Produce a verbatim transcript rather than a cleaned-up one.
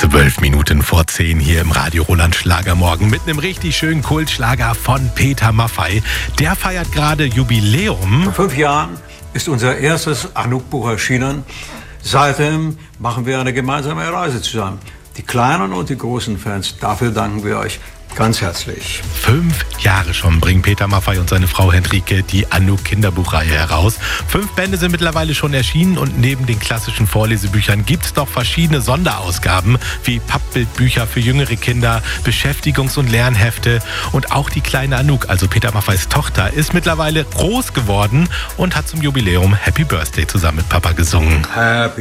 Zwölf Minuten vor zehn hier im Radio Roland Schlagermorgen mit einem richtig schönen Kultschlager von Peter Maffay. Der feiert gerade Jubiläum. Vor fünf Jahren ist unser erstes Anouk-Buch erschienen. Seitdem machen wir eine gemeinsame Reise zusammen. Die kleinen und die großen Fans, dafür danken wir euch ganz herzlich. Fünf Jahre schon bringen Peter Maffay und seine Frau Henrike die Anouk Kinderbuchreihe heraus. Fünf Bände sind mittlerweile schon erschienen und neben den klassischen Vorlesebüchern gibt es noch verschiedene Sonderausgaben wie Pappbildbücher für jüngere Kinder, Beschäftigungs- und Lernhefte und auch die kleine Anouk, also Peter Maffays Tochter, ist mittlerweile groß geworden und hat zum Jubiläum Happy Birthday zusammen mit Papa gesungen. Happy